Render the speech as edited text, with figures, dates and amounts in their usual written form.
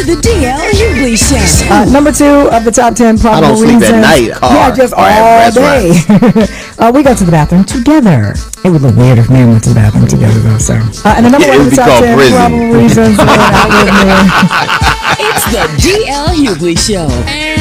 the DL Hughley Show. Number 2 of the top 10 probable reasons. I don't sleep at night. Yeah, just all day. We go to the bathroom together. It would look weird if men went to the bathroom together, though. So, and the number 1 of the top 10 probable reasons. It's the DL Hughley Show.